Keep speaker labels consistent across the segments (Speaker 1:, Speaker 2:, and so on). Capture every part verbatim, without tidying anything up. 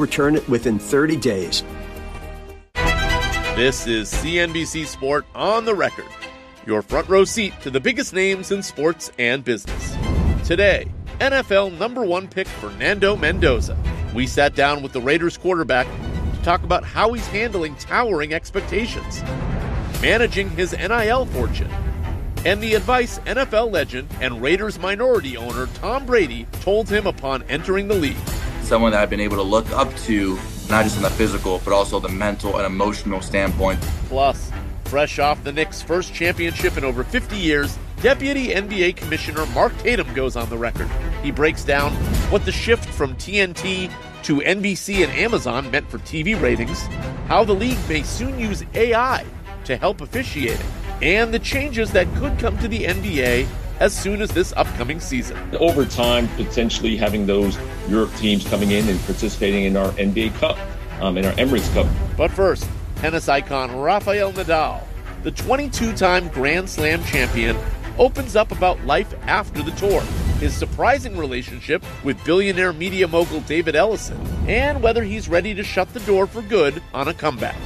Speaker 1: return it within thirty days.
Speaker 2: This is C N B C Sport On the Record, your front row seat to the biggest names in sports and business. Today, N F L number one pick Fernando Mendoza. We sat down with the Raiders quarterback to talk about how he's handling towering expectations, managing his N I L fortune, and the advice N F L legend and Raiders minority owner Tom Brady told him upon entering the league.
Speaker 3: Someone that I've been able to look up to, not just on the physical, but also the mental and emotional standpoint.
Speaker 2: Plus, fresh off the Knicks' first championship in over fifty years, Deputy N B A Commissioner Mark Tatum goes on the record. He breaks down what the shift from T N T to N B C and Amazon meant for T V ratings, how the league may soon use A I to help officiating, and the changes that could come to the N B A as soon as this upcoming season.
Speaker 4: Over time, potentially having those Europe teams coming in and participating in our N B A Cup, um, in our Emirates Cup.
Speaker 2: But first, tennis icon Rafael Nadal, the twenty-two-time Grand Slam champion, opens up about life after the tour, his surprising relationship with billionaire media mogul David Ellison, and whether he's ready to shut the door for good on a comeback.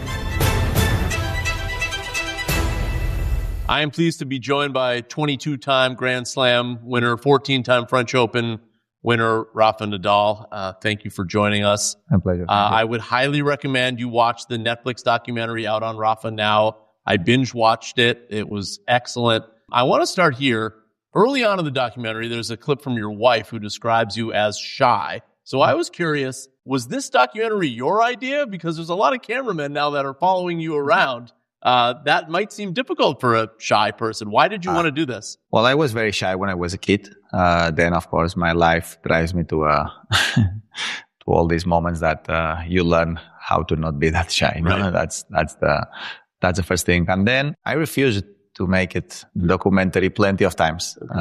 Speaker 2: I am pleased to be joined by twenty-two-time Grand Slam winner, fourteen-time French Open winner, Rafa Nadal. Uh, thank you for joining us.
Speaker 5: My pleasure.
Speaker 2: Uh, I would highly recommend you watch the Netflix documentary out on Rafa now. I binge watched it. It was excellent. I want to start here. Early on in the documentary, there's a clip from your wife who describes you as shy. So I was curious, was this documentary your idea? Because there's a lot of cameramen now that are following you around. Uh, that might seem difficult for a shy person. Why did you uh, want to do this?
Speaker 5: Well, I was very shy when I was a kid. Uh, then, of course, my life drives me to uh, to all these moments that uh, you learn how to not be that shy. Right. No? That's that's the that's the first thing. And then I refused to make it documentary plenty of times. Uh,